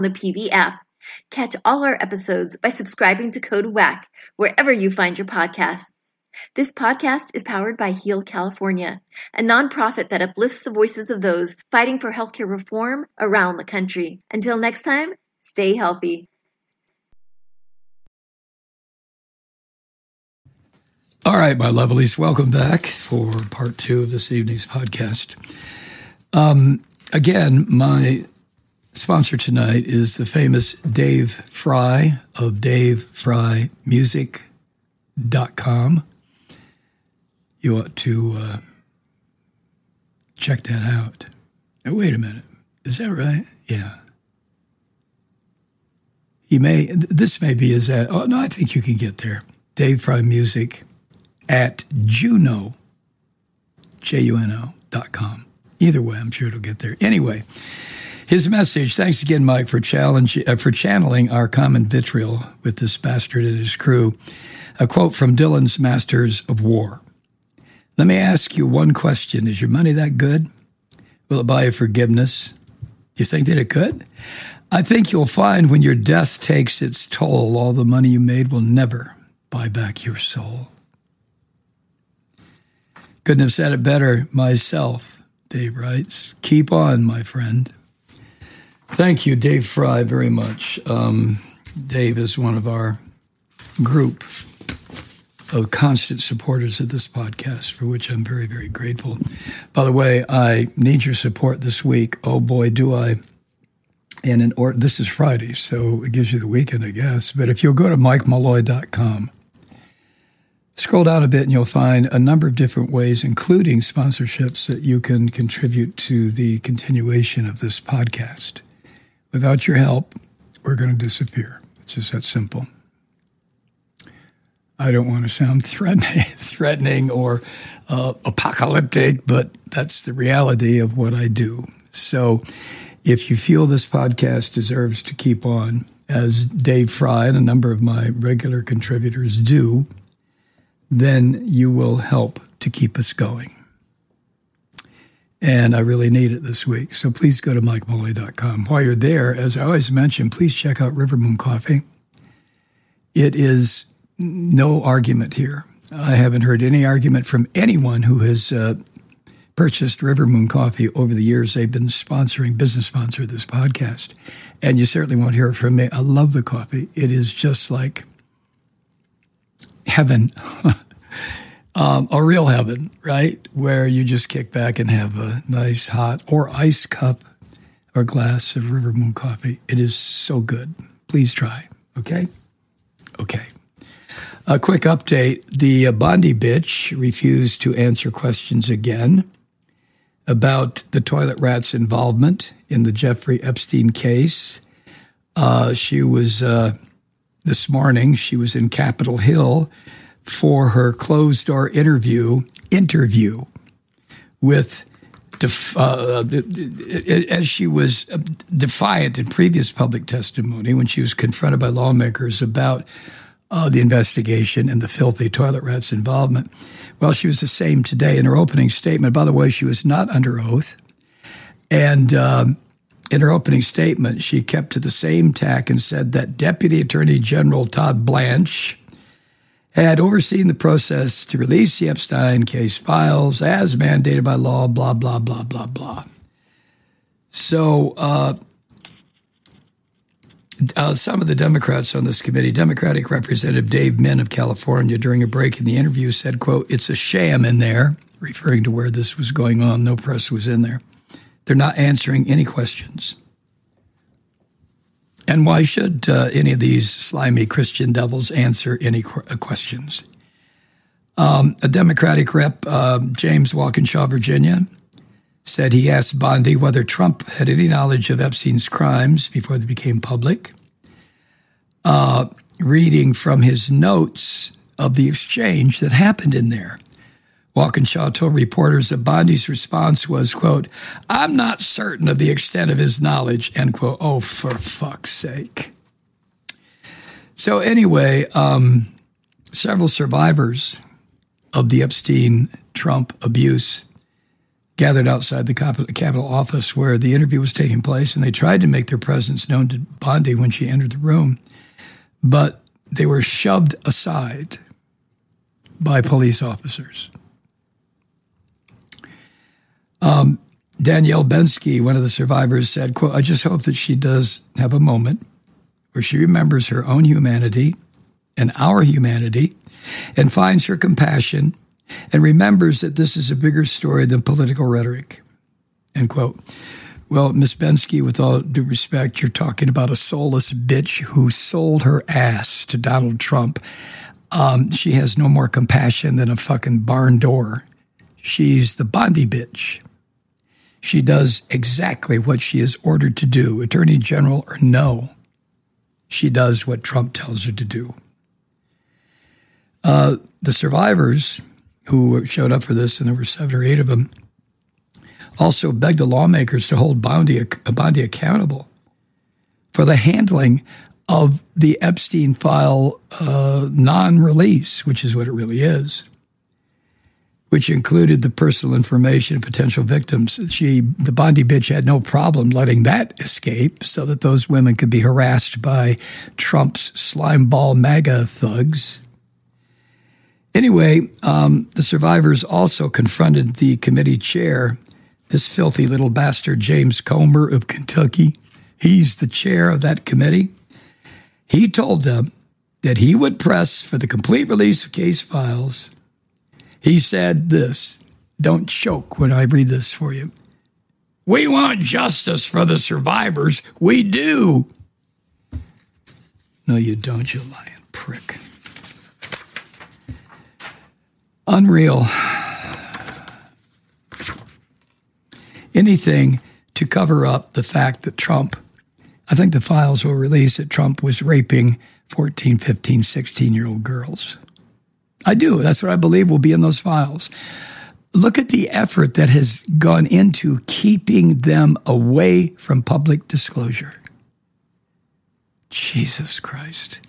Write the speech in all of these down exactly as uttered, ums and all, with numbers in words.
the P V app. Catch all our episodes by subscribing to Code Whack wherever you find your podcasts. This podcast is powered by Heal California, a nonprofit that uplifts the voices of those fighting for healthcare reform around the country. Until next time, stay healthy. All right, my lovelies, welcome back for part two of this evening's podcast. Um, again, my sponsor tonight is the famous Dave Fry of dave fry music dot com. You ought to uh, check that out. Oh, wait a minute. Is that right? Yeah. He may, this may be his, ad, oh, no, I think you can get there. Dave Fry Music at Juno, J U N O dot com. Either way, I'm sure it'll get there. Anyway, his message, thanks again, Mike, for challenge, uh, for channeling our common vitriol with this bastard and his crew. A quote from Dylan's Masters of War. Let me ask you one question. Is your money that good? Will it buy you forgiveness? You think that it could? I think you'll find when your death takes its toll, all the money you made will never buy back your soul. Couldn't have said it better myself, Dave writes. Keep on, my friend. Thank you, Dave Fry, very much. Um, Dave is one of our group of constant supporters of this podcast, for which I'm very, very grateful. By the way, I need your support this week. Oh, boy, do I. And in or- this is Friday, so it gives you the weekend, I guess. But if you'll go to mike malloy dot com, scroll down a bit and you'll find a number of different ways, including sponsorships, that you can contribute to the continuation of this podcast. Without your help, we're going to disappear. It's just that simple. I don't want to sound threatening, threatening or uh, apocalyptic, but that's the reality of what I do. So if you feel this podcast deserves to keep on, as Dave Fry and a number of my regular contributors do, then you will help to keep us going. And I really need it this week. So please go to mike malloy dot com. While you're there, as I always mention, please check out River Moon Coffee. It is no argument here. I haven't heard any argument from anyone who has uh, purchased River Moon Coffee over the years. They've been sponsoring, business sponsor of this podcast. And you certainly won't hear it from me. I love the coffee. It is just like heaven. Um, a real heaven, right? Where you just kick back and have a nice hot or ice cup or glass of River Moon coffee. It is so good. Please try, okay? Okay. A quick update. The uh, Bondi bitch refused to answer questions again about the toilet rat's involvement in the Jeffrey Epstein case. Uh, she was, uh, this morning, she was in Capitol Hill for her closed-door interview interview with, def- uh, as she was defiant in previous public testimony when she was confronted by lawmakers about uh, the investigation and the filthy toilet rat's involvement. Well, she was the same today in her opening statement. By the way, she was not under oath. And um, in her opening statement, she kept to the same tack and said that Deputy Attorney General Todd Blanche had overseen the process to release the Epstein case files as mandated by law, blah, blah, blah, blah, blah. So uh, uh, some of the Democrats on this committee, Democratic Representative Dave Min of California, during a break in the interview said, quote, "It's a sham in there," referring to where this was going on. No press was in there. They're not answering any questions. And why should uh, any of these slimy Christian devils answer any qu- questions? Um, a Democratic rep, uh, James Walkinshaw, Virginia, said he asked Bondi whether Trump had any knowledge of Epstein's crimes before they became public. Uh, reading from his notes of the exchange that happened in there, Walkinshaw told reporters that Bondi's response was, quote, "I'm not certain of the extent of his knowledge," end quote. Oh, for fuck's sake. So anyway, um, several survivors of the Epstein-Trump abuse gathered outside the Capitol office where the interview was taking place, and they tried to make their presence known to Bondi when she entered the room, but they were shoved aside by police officers. Um, Danielle Bensky, one of the survivors, said, quote, I just hope that she does have a moment where she remembers her own humanity and our humanity and finds her compassion and remembers that this is a bigger story than political rhetoric, end quote. Well, Miss Bensky, with all due respect, you're talking about a soulless bitch who sold her ass to Donald Trump. Um, she has no more compassion than a fucking barn door. She's the Bondi bitch. She does exactly what she is ordered to do, Attorney General or no. She does what Trump tells her to do. Uh, the survivors who showed up for this, and there were seven or eight of them, also begged the lawmakers to hold Bondi, Bondi accountable for the handling of the Epstein file uh, non-release, which is what it really is, which included the personal information of potential victims. She, the Bondi bitch, had no problem letting that escape so that those women could be harassed by Trump's slimeball MAGA thugs. Anyway, um, the survivors also confronted the committee chair, this filthy little bastard, James Comer of Kentucky. He's the chair of that committee. He told them that he would press for the complete release of case files. He said this, don't choke when I read this for you. We want justice for the survivors. We do. No, you don't, you lying prick. Unreal. Anything to cover up the fact that Trump, I think the files will release that Trump was raping fourteen, fifteen, sixteen-year-old girls. I do. That's what I believe will be in those files. Look at the effort that has gone into keeping them away from public disclosure. Jesus Christ.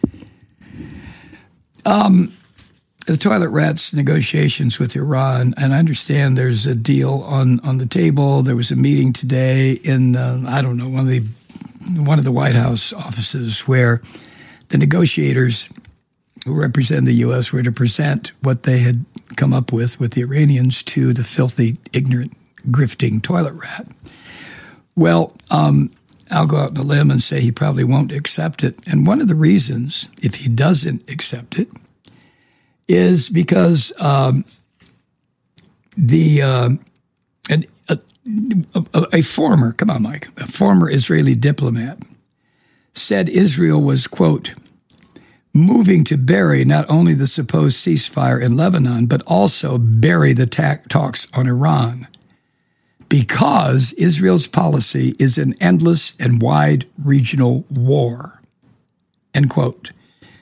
Um, the Toilet Rats negotiations with Iran, and I understand there's a deal on, on the table. There was a meeting today in, uh, I don't know, one of the one of the White House offices where the negotiators who represent the U S were to present what they had come up with with the Iranians to the filthy, ignorant, grifting toilet rat. Well, um, I'll go out on a limb and say he probably won't accept it. And one of the reasons, if he doesn't accept it, is because um, the uh, an, a, a, a former, come on, Mike, a former Israeli diplomat said Israel was, quote, moving to bury not only the supposed ceasefire in Lebanon, but also bury the ta- talks on Iran, because Israel's policy is an endless and wide regional war, end quote.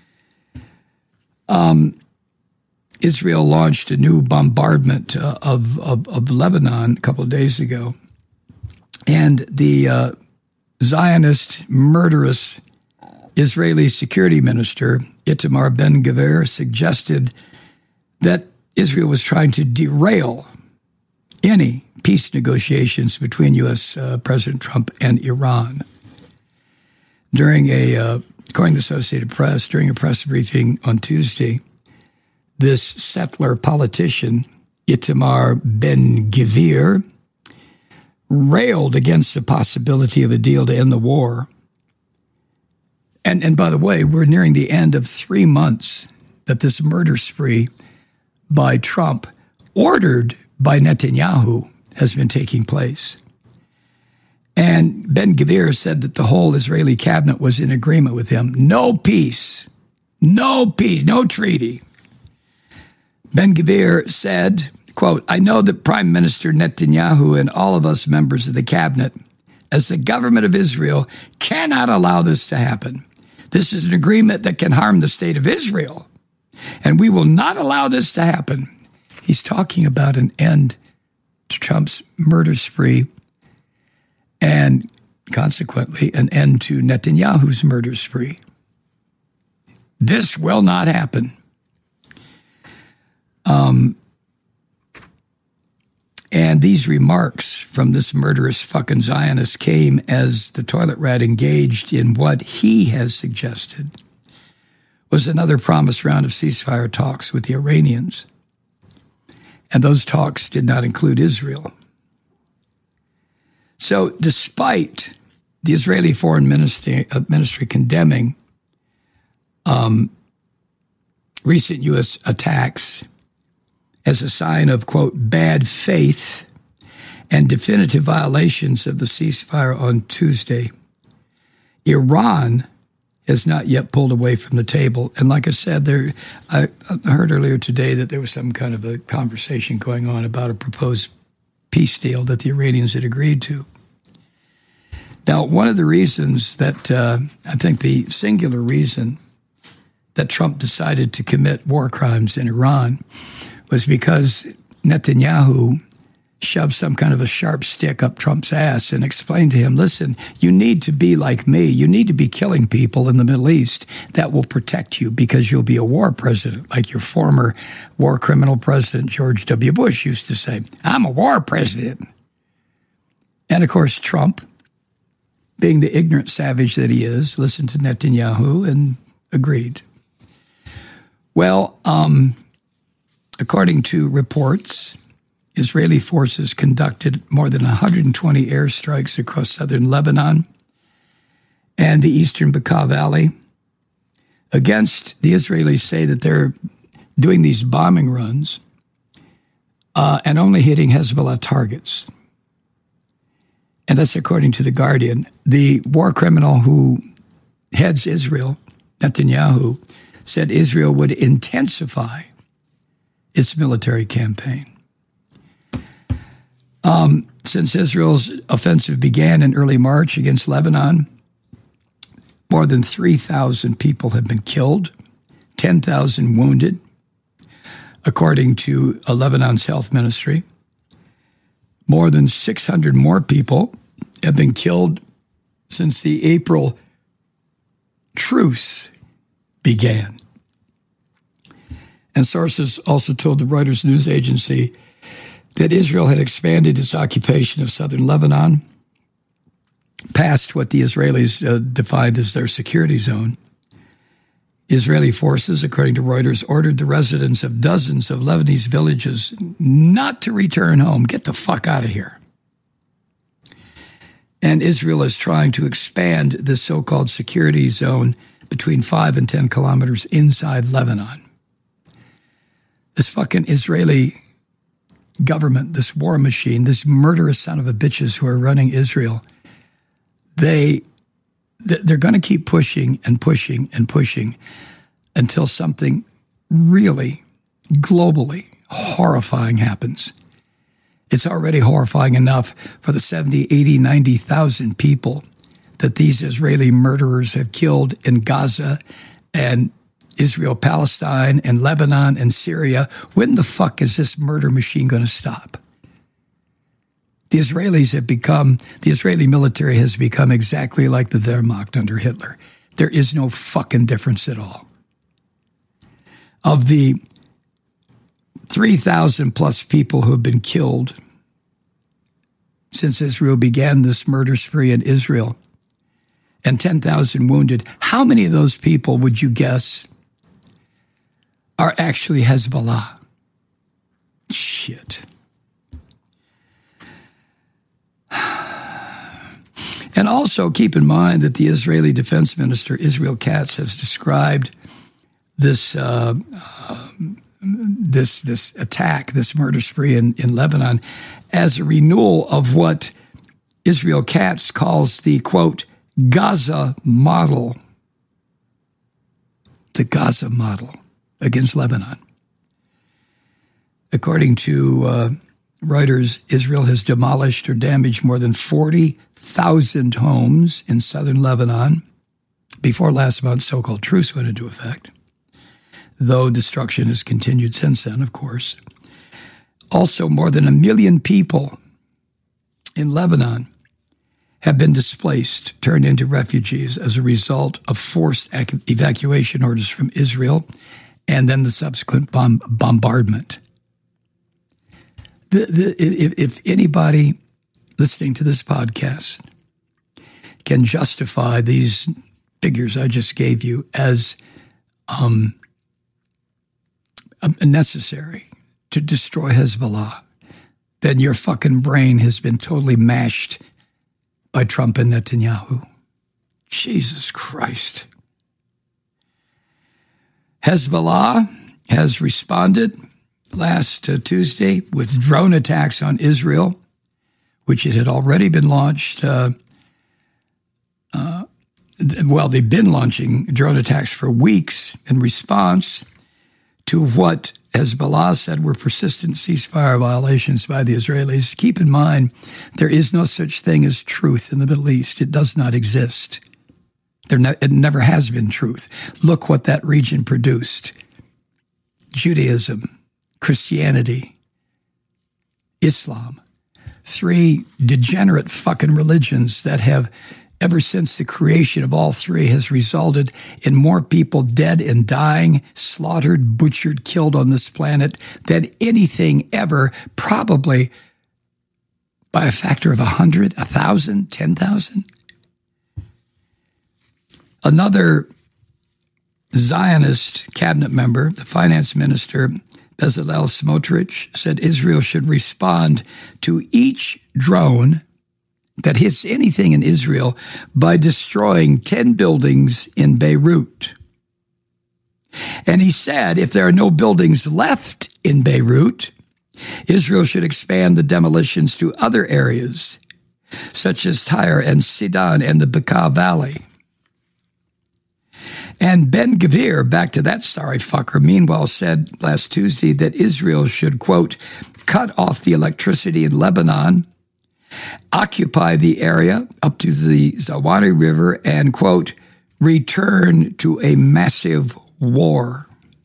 Um, Israel launched a new bombardment uh, of, of, of Lebanon a couple of days ago, and the uh, Zionist, murderous Israeli security minister, Itamar Ben-Gvir, suggested that Israel was trying to derail any peace negotiations between U S Uh, President Trump and Iran. During a, uh, according to the Associated Press, during a press briefing on Tuesday, this settler politician, Itamar Ben-Gvir, railed against the possibility of a deal to end the war. And, and by the way, we're nearing the end of three months that this murder spree by Trump, ordered by Netanyahu, has been taking place. And Ben-Gvir said that the whole Israeli cabinet was in agreement with him. No peace, no peace, no treaty. Ben-Gvir said, quote, I know that Prime Minister Netanyahu and all of us members of the cabinet, as the government of Israel, cannot allow this to happen. This is an agreement that can harm the state of Israel, and we will not allow this to happen. He's talking about an end to Trump's murder spree and consequently an end to Netanyahu's murder spree. This will not happen. Um, And these remarks from this murderous fucking Zionist came as the toilet rat engaged in what he has suggested was another promised round of ceasefire talks with the Iranians. And those talks did not include Israel. So despite the Israeli Foreign Ministry, uh, Ministry condemning um, recent U S attacks as a sign of, quote, bad faith and definitive violations of the ceasefire on Tuesday, Iran has not yet pulled away from the table. And like I said, there, I heard earlier today that there was some kind of a conversation going on about a proposed peace deal that the Iranians had agreed to. Now, one of the reasons that, uh, I think the singular reason that Trump decided to commit war crimes in Iran was because Netanyahu shoved some kind of a sharp stick up Trump's ass and explained to him, listen, you need to be like me. You need to be killing people in the Middle East. That will protect you because you'll be a war president, like your former war criminal president, George W. Bush, used to say, I'm a war president. And, of course, Trump, being the ignorant savage that he is, listened to Netanyahu and agreed. Well, um, according to reports, Israeli forces conducted more than one hundred twenty airstrikes across southern Lebanon and the eastern Bekaa Valley. Against, the Israelis say that they're doing these bombing runs uh, and only hitting Hezbollah targets. And that's according to The Guardian. The war criminal who heads Israel, Netanyahu, said Israel would intensify its military campaign. Um, since Israel's offensive began in early March against Lebanon, more than three thousand people have been killed, ten thousand wounded, according to uh, Lebanon's health ministry. More than six hundred more people have been killed since the April truce began. And sources also told the Reuters news agency that Israel had expanded its occupation of southern Lebanon past what the Israelis uh, defined as their security zone. Israeli forces, according to Reuters, ordered the residents of dozens of Lebanese villages not to return home. Get the fuck out of here. And Israel is trying to expand this so-called security zone between five and ten kilometers inside Lebanon. This fucking Israeli government, this war machine, this murderous son of a bitches who are running Israel, they, they're going to keep pushing and pushing and pushing until something really globally horrifying happens. It's already horrifying enough for the seventy, eighty, ninety thousand people that these Israeli murderers have killed in Gaza and Israel, Palestine, and Lebanon and Syria. When the fuck is this murder machine going to stop? The Israelis have become, the Israeli military has become exactly like the Wehrmacht under Hitler. There is no fucking difference at all. Of the three thousand plus people who have been killed since Israel began this murder spree in Israel, and ten thousand wounded, how many of those people would you guess are actually Hezbollah? Shit. And also keep in mind that the Israeli Defense Minister, Israel Katz, has described this uh, uh, this this attack, this murder spree in, in Lebanon, as a renewal of what Israel Katz calls the, quote, Gaza model. The Gaza model against Lebanon. According to uh, Reuters, Israel has demolished or damaged more than forty thousand homes in southern Lebanon before last month's so-called truce went into effect, though destruction has continued since then, of course. Also, more than a million people in Lebanon have been displaced, turned into refugees as a result of forced evacuation orders from Israel and then the subsequent bomb- bombardment. The, the, if, if anybody listening to this podcast can justify these figures I just gave you as um, necessary to destroy Hezbollah, then your fucking brain has been totally mashed by Trump and Netanyahu. Jesus Christ. Hezbollah has responded last uh, Tuesday with drone attacks on Israel, which it had already been launched. Uh, uh, well, they've been launching drone attacks for weeks in response to what Hezbollah said were persistent ceasefire violations by the Israelis. Keep in mind, there is no such thing as truth in the Middle East. It does not exist. There ne- it never has been truth. Look what that region produced. Judaism, Christianity, Islam, three degenerate fucking religions that have, ever since the creation of all three, has resulted in more people dead and dying, slaughtered, butchered, killed on this planet than anything ever, probably by a factor of a hundred, a thousand, ten thousand. Another Zionist cabinet member, the finance minister, Bezalel Smotrich, said Israel should respond to each drone that hits anything in Israel by destroying ten buildings in Beirut. And he said if there are no buildings left in Beirut, Israel should expand the demolitions to other areas, such as Tyre and Sidon and the Bekaa Valley. And Ben Gvir, back to that sorry fucker, meanwhile said last Tuesday that Israel should, quote, cut off the electricity in Lebanon, occupy the area up to the Zawari River, and, quote, return to a massive war.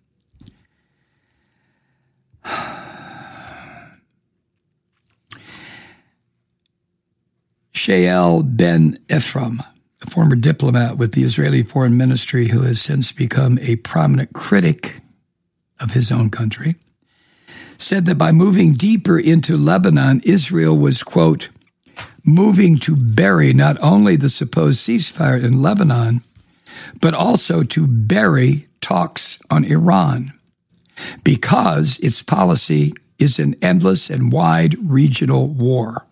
Shael Ben Ephraim, a former diplomat with the Israeli Foreign Ministry who has since become a prominent critic of his own country, said that by moving deeper into Lebanon, Israel was, quote, moving to bury not only the supposed ceasefire in Lebanon, but also to bury talks on Iran, because its policy is an endless and wide regional war.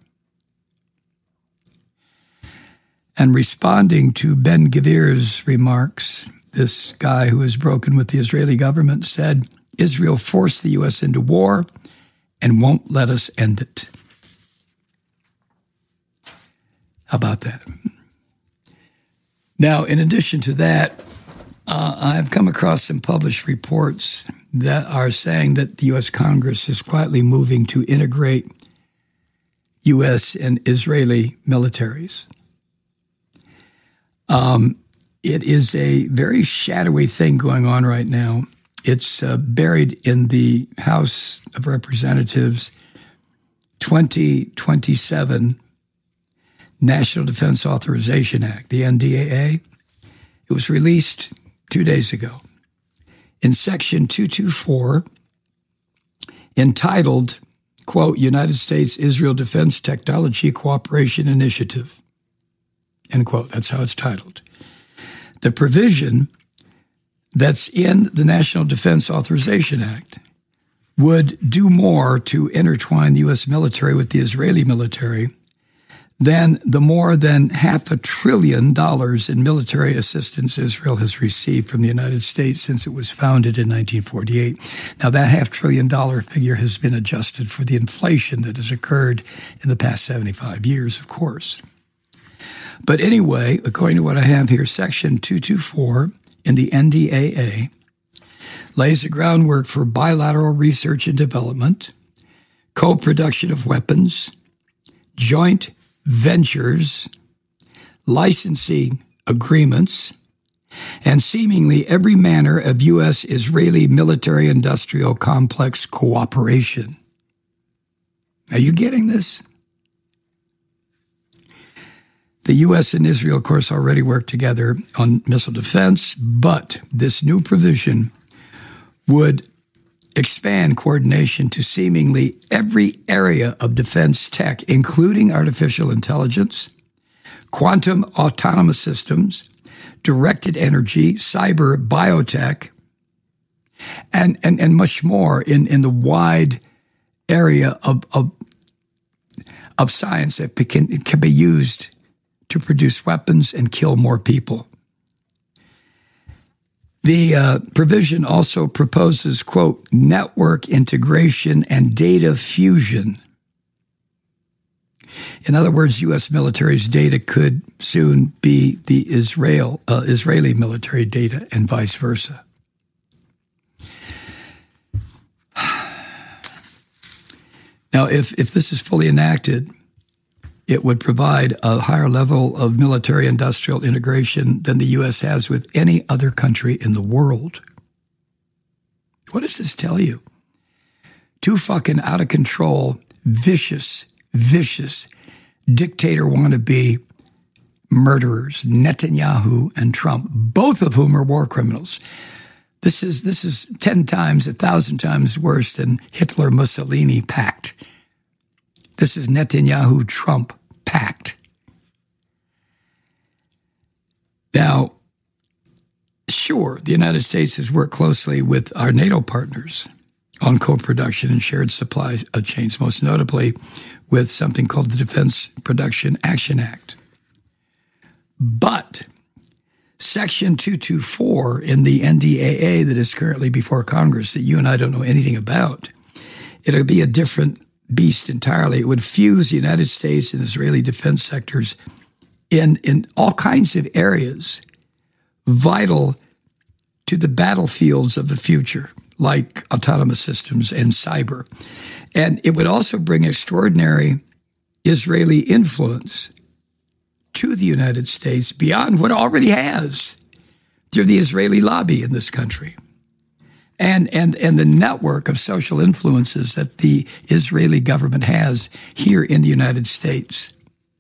And responding to Ben Gvir's remarks, this guy who has broken with the Israeli government said, Israel forced the U S into war and won't let us end it. How about that? Now, in addition to that, uh, I've come across some published reports that are saying that the U S Congress is quietly moving to integrate U S and Israeli militaries. Um, it is a very shadowy thing going on right now. It's uh, buried in the House of Representatives twenty twenty-seven National Defense Authorization Act, the N D A A. It was released two days ago. In Section two twenty-four, entitled, quote, United States-Israel Defense Technology Cooperation Initiative, end quote. That's how it's titled. The provision that's in the National Defense Authorization Act would do more to intertwine the U S military with the Israeli military than the more than half a trillion dollars in military assistance Israel has received from the United States since it was founded in nineteen forty-eight. Now, that half trillion dollar figure has been adjusted for the inflation that has occurred in the past seventy-five years, of course. But anyway, according to what I have here, Section two twenty-four in the N D A A lays the groundwork for bilateral research and development, co-production of weapons, joint ventures, licensing agreements, and seemingly every manner of U S-Israeli military-industrial complex cooperation. Are you getting this? The U S and Israel, of course, already work together on missile defense, but this new provision would expand coordination to seemingly every area of defense tech, including artificial intelligence, quantum autonomous systems, directed energy, cyber, biotech, and, and, and much more in, in the wide area of, of, of science that can, can be used to produce weapons and kill more people. The uh, provision also proposes, quote, network integration and data fusion. In other words, U S military's data could soon be the Israel, uh, Israeli military data and vice versa. Now, if, if this is fully enacted, it would provide a higher level of military-industrial integration than the U S has with any other country in the world. What does this tell you? Two fucking out-of-control, vicious, vicious dictator wannabe murderers, Netanyahu and Trump, both of whom are war criminals. This is this is ten times, a thousand times worse than Hitler-Mussolini pact. This is Netanyahu-Trump pact. Now, sure, the United States has worked closely with our NATO partners on co-production and shared supply chains, most notably with something called the Defense Production Action Act. But Section two twenty-four in the N D A A that is currently before Congress that you and I don't know anything about, it'll be a different beast entirely. It would fuse the United States and Israeli defense sectors in, in all kinds of areas vital to the battlefields of the future, like autonomous systems and cyber. And it would also bring extraordinary Israeli influence to the United States beyond what it already has through the Israeli lobby in this country. And, and and the network of social influences that the Israeli government has here in the United States.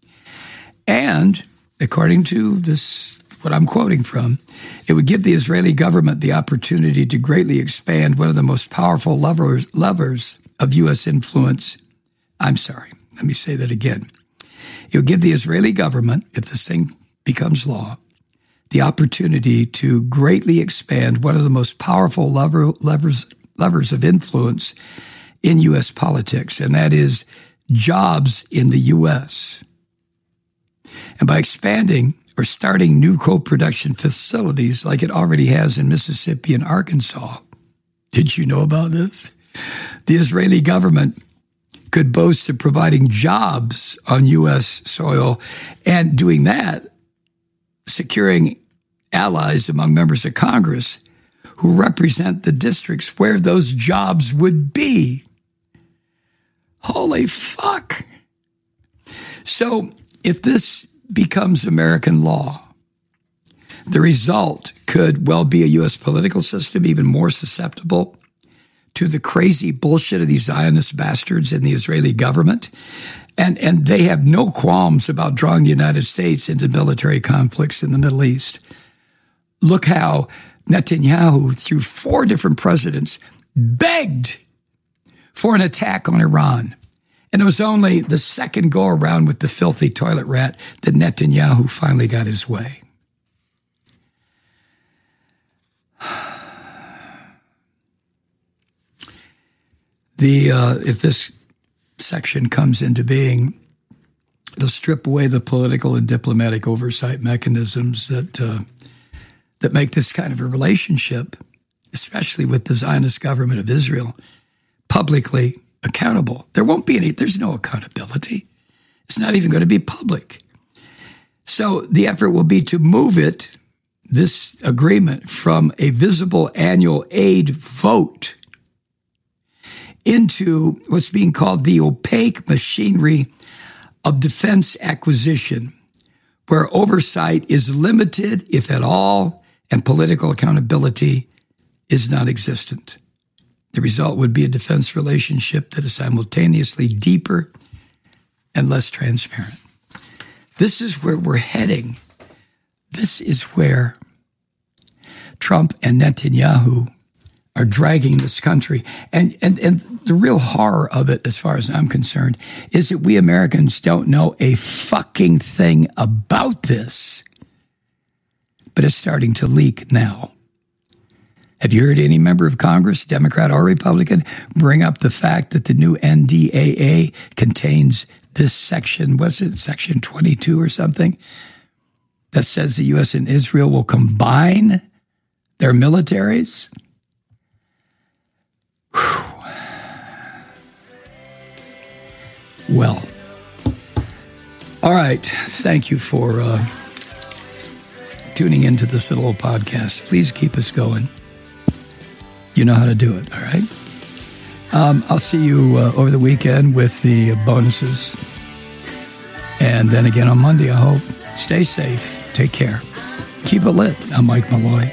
And according to this, what I'm quoting from, it would give the Israeli government the opportunity to greatly expand one of the most powerful levers, levers of U S influence. I'm sorry, let me say that again. It would give the Israeli government, if this thing becomes law, the opportunity to greatly expand one of the most powerful lever, levers, levers of influence in U S politics, and that is jobs in the U S. And by expanding or starting new co-production facilities like it already has in Mississippi and Arkansas, did you know about this? The Israeli government could boast of providing jobs on U S soil, and doing that, securing allies among members of Congress who represent the districts where those jobs would be. Holy fuck. So if this becomes American law, the result could well be a U S political system even more susceptible to the crazy bullshit of these Zionist bastards in the Israeli government. And, and they have no qualms about drawing the United States into military conflicts in the Middle East. Look how Netanyahu, through four different presidents, begged for an attack on Iran. And it was only the second go-around with the filthy toilet rat that Netanyahu finally got his way. The uh, if this section comes into being, it'll strip away the political and diplomatic oversight mechanisms that uh, that make this kind of a relationship, especially with the Zionist government of Israel, publicly accountable. There won't be any, there's no accountability. It's not even going to be public. So the effort will be to move it, this agreement, from a visible annual aid vote into what's being called the opaque machinery of defense acquisition, where oversight is limited, if at all, and political accountability is non-existent. The result would be a defense relationship that is simultaneously deeper and less transparent. This is where we're heading. This is where Trump and Netanyahu are dragging this country. And, and, and the real horror of it, as far as I'm concerned, is that we Americans don't know a fucking thing about this. But it's starting to leak now. Have you heard any member of Congress, Democrat or Republican, bring up the fact that the new N D A A contains this section, what's it, section twenty-two or something, that says the U S and Israel will combine their militaries? Whew. Well, all right. Thank you for uh, tuning into this little podcast. Please keep us going. You know how to do it, all right? Um, I'll see you uh, over the weekend with the bonuses. And then again on Monday, I hope. Stay safe. Take care. Keep it lit. I'm Mike Malloy.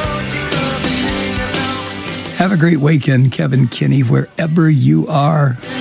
Have a great weekend, Kevin Kinney, wherever you are.